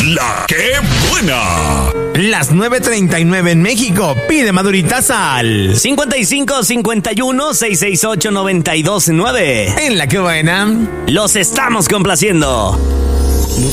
La que buena. Las 9:39 en México. Pide maduritas al 55 51 668 929. En La que buena. Los estamos complaciendo. No